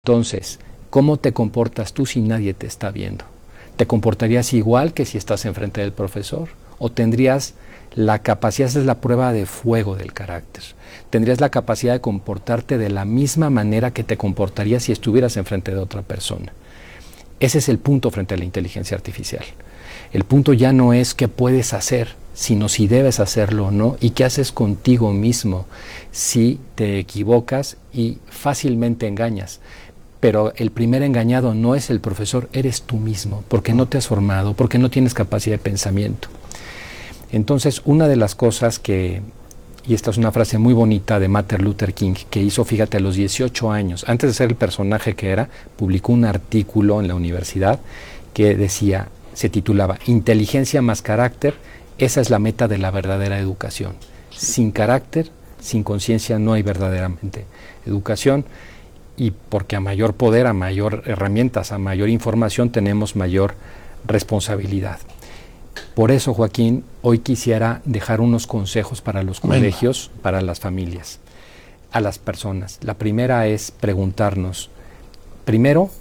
Entonces, ¿cómo te comportas tú si nadie te está viendo? ¿Te comportarías igual que si estás enfrente del profesor? ¿O tendrías la capacidad, esa es la prueba de fuego del carácter, tendrías la capacidad de comportarte de la misma manera que te comportarías si estuvieras enfrente de otra persona? Ese es el punto frente a la inteligencia artificial. El punto ya no es qué puedes hacer, sino si debes hacerlo o no, y qué haces contigo mismo si te equivocas y fácilmente engañas. Pero el primer engañado no es el profesor, eres tú mismo, porque no te has formado, porque no tienes capacidad de pensamiento. Entonces, una de las cosas que, y esta es una frase muy bonita de Martin Luther King, que hizo, fíjate, a los 18 años, antes de ser el personaje que era, publicó un artículo en la universidad que decía, se titulaba Inteligencia más carácter, esa es la meta de la verdadera educación. Sin carácter, sin conciencia no hay verdaderamente educación. Y porque a mayor poder, a mayor herramientas, a mayor información, tenemos mayor responsabilidad. Por eso, Joaquín, hoy quisiera dejar unos consejos para los colegios, para las familias, a las personas. La primera es preguntarnos, primero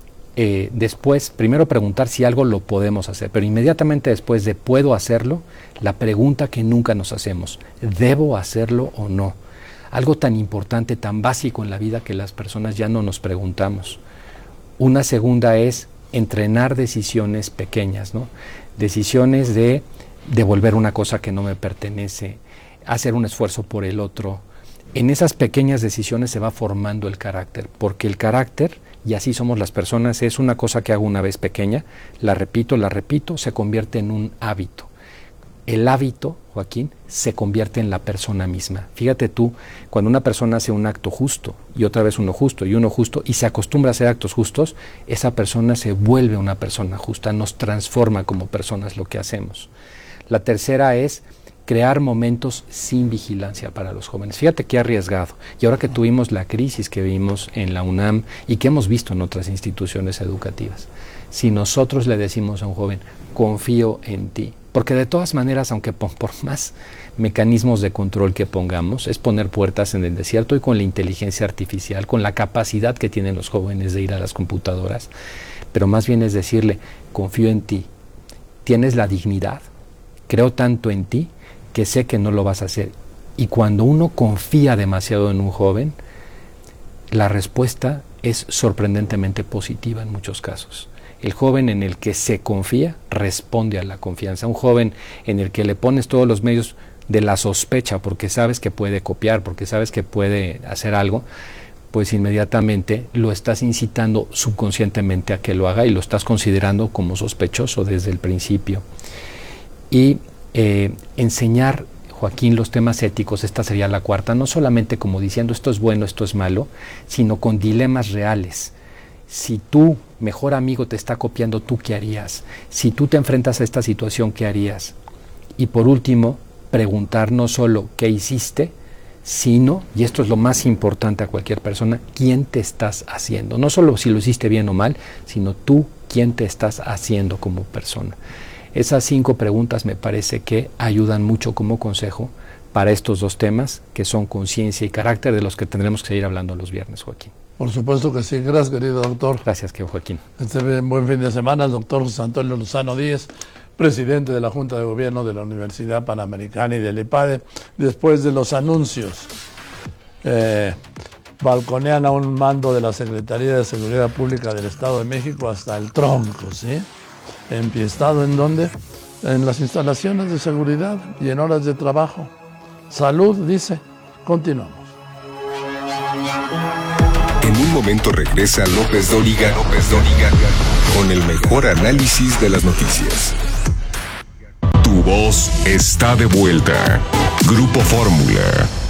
preguntar si algo lo podemos hacer, pero inmediatamente después de ¿puedo hacerlo?, la pregunta que nunca nos hacemos, ¿debo hacerlo o no? Algo tan importante, tan básico en la vida que las personas ya no nos preguntamos. Una segunda es entrenar decisiones pequeñas, ¿no? Decisiones de devolver una cosa que no me pertenece, hacer un esfuerzo por el otro. En esas pequeñas decisiones se va formando el carácter, porque el carácter, y así somos las personas, es una cosa que hago una vez pequeña, la repito, se convierte en un hábito. El hábito, Joaquín, se convierte en la persona misma. Fíjate tú, cuando una persona hace un acto justo, y otra vez uno justo, y se acostumbra a hacer actos justos, esa persona se vuelve una persona justa, nos transforma como personas lo que hacemos. La tercera es crear momentos sin vigilancia para los jóvenes. Fíjate qué arriesgado. Y ahora que tuvimos la crisis que vimos en la UNAM y que hemos visto en otras instituciones educativas, si nosotros le decimos a un joven, confío en ti, porque de todas maneras, aunque por más mecanismos de control que pongamos, es poner puertas en el desierto, y con la inteligencia artificial, con la capacidad que tienen los jóvenes de ir a las computadoras, pero más bien es decirle, confío en ti, tienes la dignidad, creo tanto en ti, que sé que no lo vas a hacer. Y cuando uno confía demasiado en un joven, la respuesta es sorprendentemente positiva en muchos casos. El joven en el que se confía responde a la confianza. Un joven en el que le pones todos los medios de la sospecha porque sabes que puede copiar, porque sabes que puede hacer algo, pues inmediatamente lo estás incitando subconscientemente a que lo haga y lo estás considerando como sospechoso desde el principio. Y enseñar, Joaquín, los temas éticos, esta sería la cuarta, no solamente como diciendo esto es bueno, esto es malo, sino con dilemas reales. Si tu mejor amigo te está copiando, ¿tú qué harías? Si tú te enfrentas a esta situación, ¿qué harías? Y por último, preguntar no solo qué hiciste, sino, y esto es lo más importante a cualquier persona, ¿quién te estás haciendo? No solo si lo hiciste bien o mal, sino tú, ¿quién te estás haciendo como persona? Esas 5 preguntas me parece que ayudan mucho como consejo para estos 2 temas, que son conciencia y carácter, de los que tendremos que seguir hablando los viernes, Joaquín. Por supuesto que sí. Gracias, querido doctor. Gracias, Joaquín. Buen fin de semana. El doctor José Antonio Lozano Díez, presidente de la Junta de Gobierno de la Universidad Panamericana y del IPADE. Después de los anuncios, balconean a un mando de la Secretaría de Seguridad Pública del Estado de México hasta el tronco, ¿sí? Empiestado ¿en dónde? En las instalaciones de seguridad y en horas de trabajo. Salud, dice. Continuamos. En un momento regresa López Dóriga con el mejor análisis de las noticias. Tu voz está de vuelta. Grupo Fórmula.